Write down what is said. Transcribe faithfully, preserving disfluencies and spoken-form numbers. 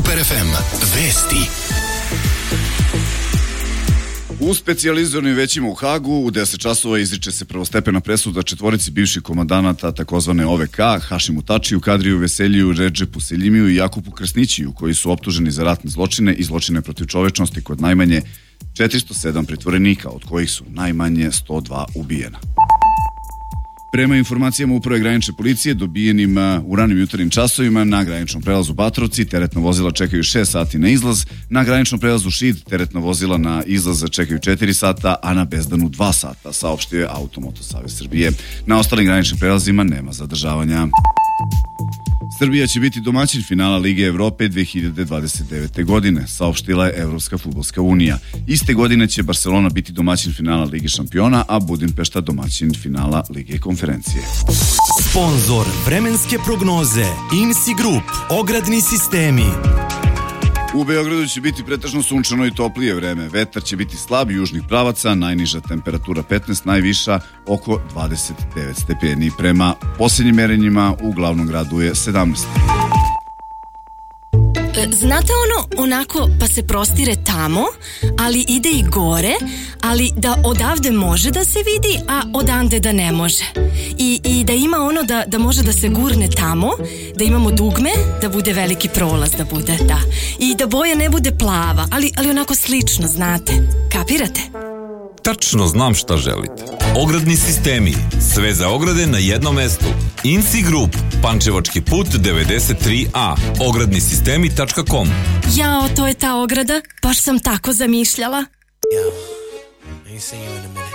Super ef em. Vesti. U specijalizovanim većima u Hagu u deset časova izriče se prvostepena presuda četvorici bivših komandanata takozvane O V K, Hašimu Tačiju, Kadriju Veseliju, Redžepu Seljimiju i Jakupu Krsnićiju, koji su optuženi za ratne zločine i zločine protiv čovečnosti kod najmanje četiristo sedam pritvorenika, od kojih su najmanje sto dva ubijena. Prema informacijama Uprave granične policije dobijenim u ranim jutarnjim časovima na graničnom prelazu Batrovci teretna vozila čekaju šest sati na izlaz, na graničnom prelazu Šid teretna vozila na izlaz čekaju četiri sata, a na Bezdanu dva sata, saopštio je Automoto Savez Srbije. Na ostalim graničnim prelazima nema zadržavanja. Srbija će biti domaćin finala Lige Evrope dve hiljade dvadeset devete. godine, saopštila je Evropska fudbalska unija. Iste godine će Barcelona biti domaćin finala Lige šampiona, a Budimpešta domaćin finala Lige konferencije. Sponzor vremenske prognoze I N S I Group, ogradni sistemi. U Beogradu će biti pretežno sunčano i toplije vreme. Vetar će biti slab južnih pravaca, najniža temperatura petnaest, najviša oko dvadeset devet stepeni. Prema posljednjim merenjima u glavnom gradu je sedamnaest. Znate ono, onako pa se prostire tamo, ali ide i gore, ali da odavde može da se vidi, a odande da ne može. I, i da ima ono da, da može da se gurne tamo, da imamo dugme, da bude veliki prolaz, da bude, da. I da boja ne bude plava, ali, ali onako slično, znate. Kapirate? Tačno znam šta želite. Ogradni sistemi. Sve za ograde na jednom mestu. I N S I Group. Pančevački put devedeset tri A. ogradni sistemi tačka com. Jao, to je ta ograda. Baš sam tako zamišljala. Yo, I ain't seen you in a minute.